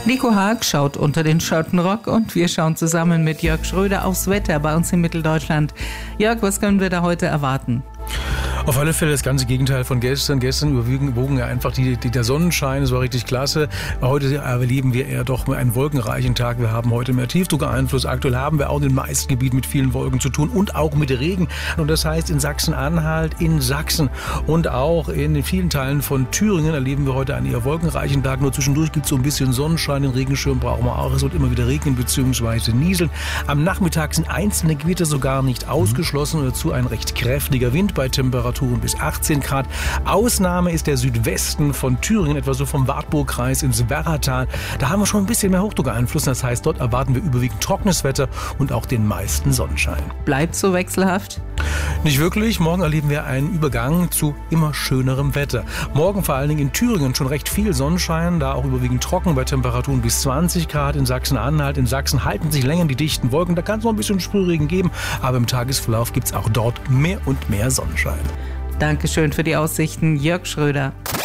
Nico Haag schaut unter den Schottenrock und wir schauen zusammen mit Jörg Schröder aufs Wetter bei uns in Mitteldeutschland. Jörg, was können wir da heute erwarten? Auf alle Fälle das ganze Gegenteil von gestern. Gestern überwogen ja einfach der Sonnenschein. Es war richtig klasse. Heute erleben wir eher doch einen wolkenreichen Tag. Wir haben heute mehr Tiefdruckeinfluss. Aktuell haben wir auch in den meisten Gebieten mit vielen Wolken zu tun und auch mit Regen. Und das heißt, in Sachsen-Anhalt, in Sachsen und auch in vielen Teilen von Thüringen erleben wir heute einen eher wolkenreichen Tag. Nur zwischendurch gibt es so ein bisschen Sonnenschein. Den Regenschirm brauchen wir auch. Es wird immer wieder regnen bzw. nieseln. Am Nachmittag sind einzelne Gebiete sogar nicht ausgeschlossen. Und dazu ein recht kräftiger Wind bei Temperaturen bis 18 Grad. Ausnahme ist der Südwesten von Thüringen, etwa so vom Wartburgkreis ins Werratal. Da haben wir schon ein bisschen mehr Hochdruckeinfluss. Das heißt, dort erwarten wir überwiegend trockenes Wetter und auch den meisten Sonnenschein. Bleibt so wechselhaft? Nicht wirklich. Morgen erleben wir einen Übergang zu immer schönerem Wetter. Morgen vor allen Dingen in Thüringen schon recht viel Sonnenschein, da auch überwiegend trocken bei Temperaturen bis 20 Grad. In Sachsen-Anhalt, in Sachsen halten sich länger die dichten Wolken. Da kann es noch ein bisschen Sprühregen geben, aber im Tagesverlauf gibt es auch dort mehr und mehr Sonnenschein. Dankeschön für die Aussichten, Jörg Schröder.